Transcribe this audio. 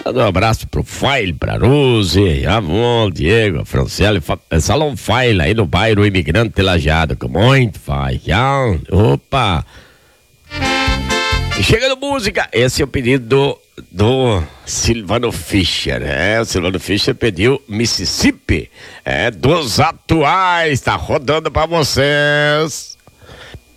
Um abraço pro Faile, pra Rose, Avon, Diego, Franciele, Salão Faile aí no bairro Imigrante Lajeado, que muito faz. Opa! E chegando música, esse é o pedido do Silvano Fischer, o Silvano Fischer pediu Mississippi, dos atuais, tá rodando pra vocês.